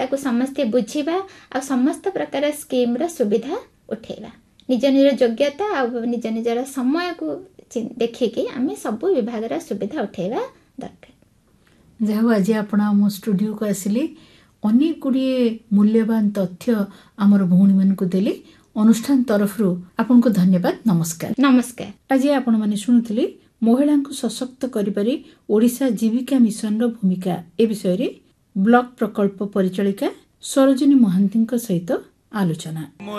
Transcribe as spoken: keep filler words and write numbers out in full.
ताकू समस्ते बुझिबा आ समस्त प्रकार स्कीम रा सुविधा उठेबा निज निज योग्यता आ निज निजर समय को देखिकी आम सब विभाग रा सुविधा उठेबा दरकार। जहाँ आज आप स्टूडियो को आसिले अनेक गुड़िए मूल्यवान तथ्य आमर भौणी मान को देले अनुष्ठान तरफ आपन को धन्यवाद। नमस्कार। नमस्कार। आज आपण माने सुनुथिले महिला को सशक्त करिपारे ओडिशा जीविका मिशन रो भूमिका ए विषय रे ब्लॉक प्रकल्प परिचालिका सरोजिनी महांती सहित आलोचना।